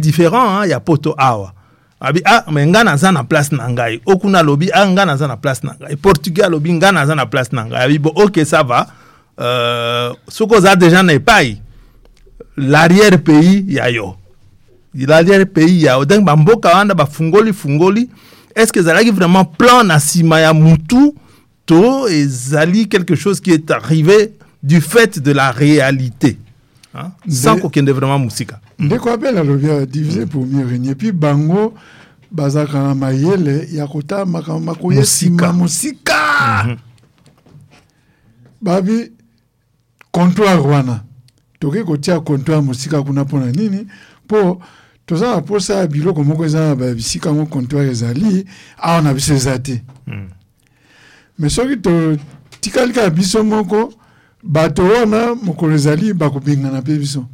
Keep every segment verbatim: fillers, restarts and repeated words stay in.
différent, il y a poto awa. Abi ah mais ngana za na place nangai. Okuna lobi ah ngana za na place nangai. Portugais lobi ngana za na place nangai. Abi bon OK ça va. Euh ce qu'on a déjà n'est pas l'arrière pays ya yo. L'arrière pays ya donc bamboka wana ba fungoli fungoli. Est-ce que ça vraiment plan na sima ya mutu to ezali quelque chose qui est arrivé du fait de la réalité hein? Sans qu'aucun de vraiment musika. De quoi appelle la divisé pour mieux régner puis bango bazaka na mayele ya kota makoye sima musika. Babi comptoir wana toke kotia comptoir musika kuna pona nini po toza po sa biloko moko za ba bisika mo comptoir ezali a on a biso zate. Mais soki to tikalika biso moko bato wana mokolo ezali bakobengana pe biso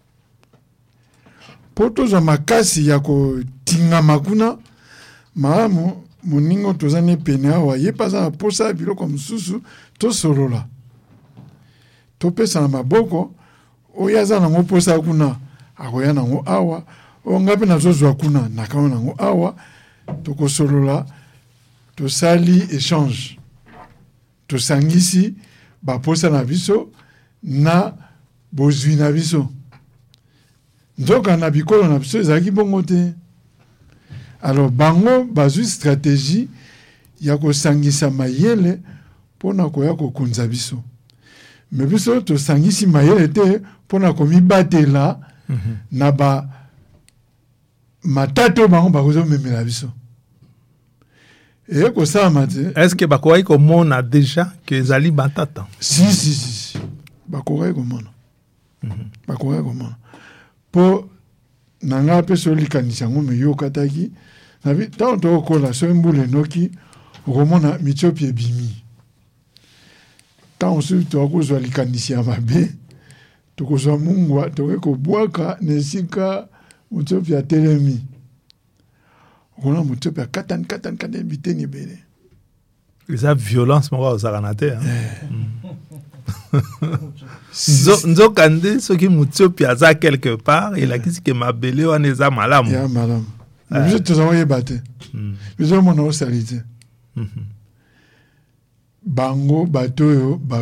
po toza makasi ya kotingama kuna maamu moningo toza ne pene awa ye paza na posa biloko mosusu tosolola topesa na maboko oyo aza nango posa kuna akoya nango awa oyo nga mpe nazozwa kuna nakama nango awa tokosolola tosali échange tosangisi baposa na biso na bozwi na biso nzoka na bikolo na biso ezalaki bongo te. Alors bango bazwi stratégie ya kosangisa mayele mpona koya kokonza biso me biso tosangisi mayele te mpona komibatela mm-hmm. na ba matato bango bakozomemela biso. Et que ça m'a dit. Est-ce que Bakouraï comme a déjà que Zali Batata? Si si si. Bakouraï comme on. Bakouraï comme on. Pour nanga pe soli kanisango me yo kataki. Na bi tant to kola so mbule noki romona mitopie bimi. Tant on to ko zo likanisia mabe. To ko zo mungwa to ko bwaka nesika mitopia telemi. On a monté par katan katan katan biteni bele. Ça violence moi aux aranate hein. Nzo nzo kande ce qui mutio piaza quelque part et la kisi que ma belé on est à malam. Ya malam. Mais je te envoyer battre. Mais on mon salité. Bango bato ba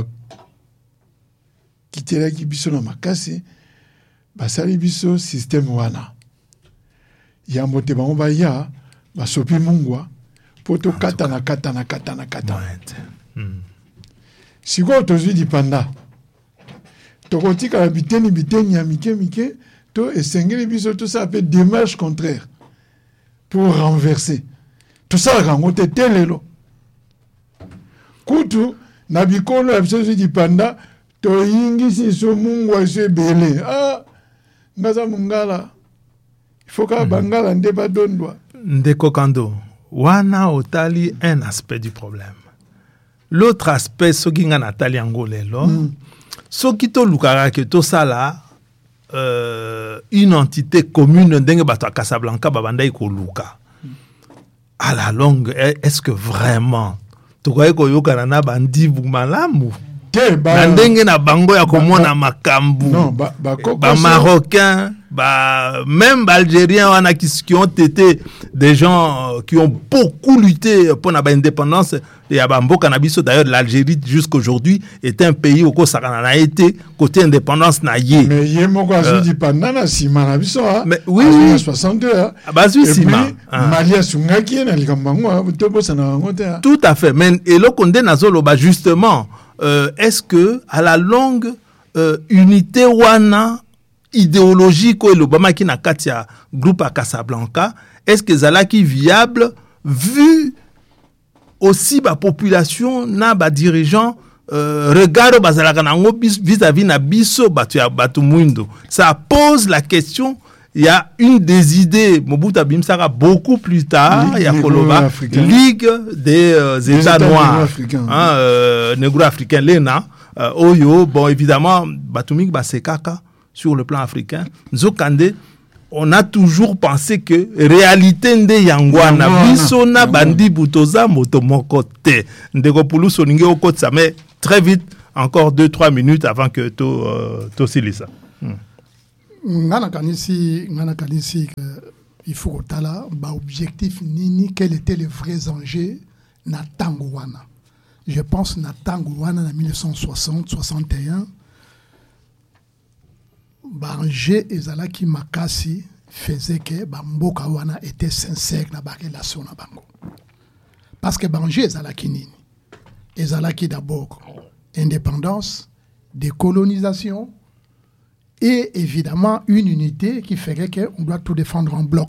kitela ki biso na makasi ba sali biso système wana. Ya moté bango ba ya basopi mungwa poto katana katana katana katana mm. Siko tozwi dipanda tokotika la biteni biteni ya mike mike to esengeli biso tout ça fait démarche contraire pour renverser tout ça rangote telelo kutu na bikolo ya biso dipanda to yingisi so mungwa se belé ah ngaza mungala il faut ka bangala nde badondwa. Ndeko Kando, wana otali un aspect du problème. L'autre aspect, ce qui est Nathalie Angolelo, ce qui est lukara que tout ça là, euh, une entité commune d'engue bato à Casablanca, babanda iko luka. À la longue, est-ce que vraiment, tu crois que yoka nana bandi bumalamu? Ndenge na bango ya komona makambu. Non, ba ba ba marocain. Bah, même Algériens qui ont été des gens qui ont beaucoup lutté pour l'indépendance. Et à Bambo Cannabis, d'ailleurs, l'Algérie jusqu'aujourd'hui est un pays où ça a été côté indépendance naïe. Mais il y a un dit pas nana si manabiso hein. Mais oui, soixante-deux hein. Ah bah oui, si ma. Malia Sungaki na likambango hein, to ça na ngote. Tout à fait. Mais et le Condé Nazolo bah justement, euh, est-ce que à la longue euh, unité wana idéologique ou l'Obama qui n'a qu'à groupe à Casablanca, est-ce que Zalaki viable vu aussi la population na ba dirigeant euh, regarde bazalaka nango vis-à-vis na biso batu ya batu muindo. Ça pose la question. Il y a une des idées Mobutu Abimsaka beaucoup plus tard, il y a Koloba Ligue des, euh, des États, États noirs africains, hein, euh, négro-africains Lena euh, Oyo bon évidemment Batumik Basekaka sur le plan africain. Nzokande, on a toujours pensé que réalité nde yangwana biso na bandi butoza moto mokote ndeko pulu soninge okotsa mais très vite encore deux trois minutes avant que to euh, to silisa. Hmm. ngana kanisi ngana kanisi il faut que tala ba objectif nini quels étaient les vrais enjeux na tango wana. Je pense na tango wana en mille neuf cent soixante soixante et un ba enjeu ezalaki makasi faisait que ba mboka wana était sincère na ba relation na bango. Parce que ba enjeu ezalaki nini? Ezalaki d'abord indépendance, décolonisation et évidemment une unité qui ferait qu'on doit tout défendre en bloc.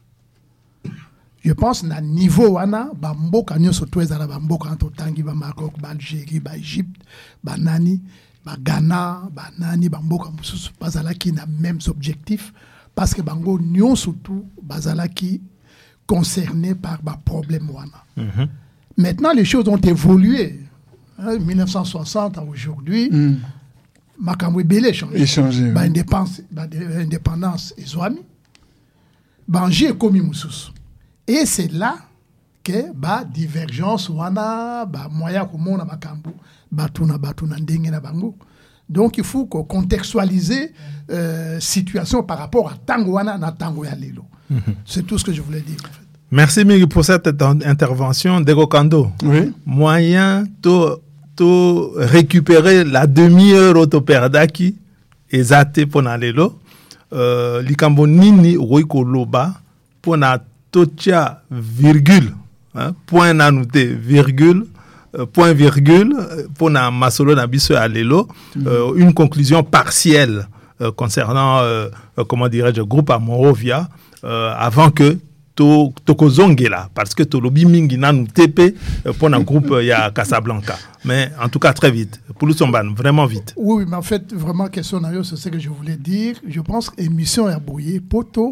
Je pense na niveau wana ba mboka nyonso to ezala ba mboka to tangi ba Maroc, ba Algérie, ba Égypte, ba nani, ba Ghana, ba nani ba mboka mususu bazalaki na mêmes objectifs parce que bango nyonso tout bazalaki concerné par ba problème wana. Mm-hmm. Maintenant les choses ont évolué. Hein, mille neuf cent soixante à aujourd'hui, mm. makambo ebele changé. Échangé. Ba indépendance, ba indépendance ezwami. Banji ekomi mususu. Et c'est là que ba divergence wana ba moya komona makambo batuna batuna ndenge na bango. Donc il faut qu'on contextualiser euh, situation par rapport à tango wana na tango ya lelo. Mm-hmm. C'est tout ce que je voulais dire en fait. Merci Migi pour cette intervention. Dego Kando. Oui. Moyen to to récupérer la demi-heure autoperdaki ezate pona lelo. Euh, likambo nini roiko loba pona tocha virgule hein, point nanuté virgule euh, point virgule pona masolo na biso ya lelo euh, une conclusion partielle euh, concernant euh, euh, comment dirais-je groupe Amorovia euh, avant que to tokozongela parce que tolobi mingi nanu tepe pour un groupe il y a Casablanca mais en tout cas très vite pour le Somban vraiment vite. Oui, oui mais en fait vraiment question na yo c'est ce que je voulais dire. Je pense que émission ya boye poto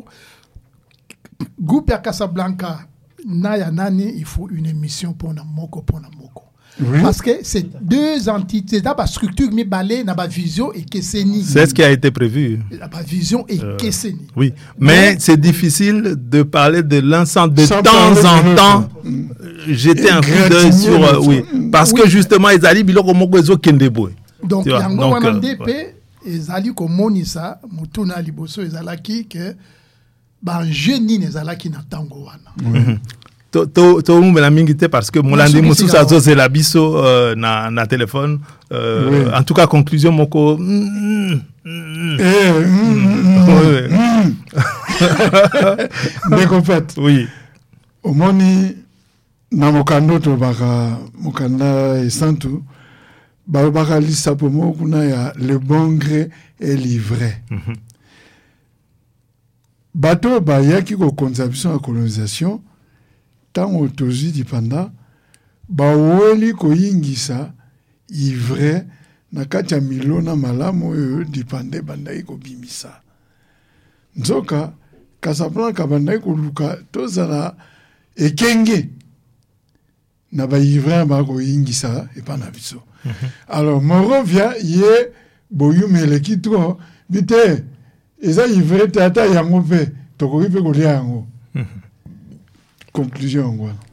groupe ya Casablanca na ya nani il faut une émission pour na moko pour na moko. Oui. Parce que c'est deux entités, dans la structure, mais balé, dans la vision et Kesseni. C'est ce qui a été prévu. La vision et euh, Kesseni. Oui, mais, mais c'est difficile de parler de l'ensemble de temps en temps. Jeter un coup d'œil sur, euh, oui, parce oui. que justement, ils allaient biloko moko ezo kendeboy. Donc, yango wana ndepé, ils allaient komonisa, mutuna liboso ezalaki que ba jeune ezalaki na tango wana. To to umela mingi te parce que molandi musu sa zo la biso euh, na na téléphone euh, oui. En tout cas conclusion moko ndeko fait oui omoni na mokando to baka mokanda esantu ba baka lisa pomo kuna ya le bon gré et l'ivraie mm-hmm. Bato ba yaki ko conception à colonisation tango tozi dipanda ba weli ko yingisa ivraie na kati ya milona malamu oyo dipande bandai ko bimisa nzoka Casablanca bandai ko luka tozala ekenge na ba ivraie ba ko yingisa epana biso. Mm-hmm. Alors Morovia ye boyumele kitro bite eza ivraie tata yango pe tokoki pe kolia yango. Mm-hmm. Conclusion, quoi.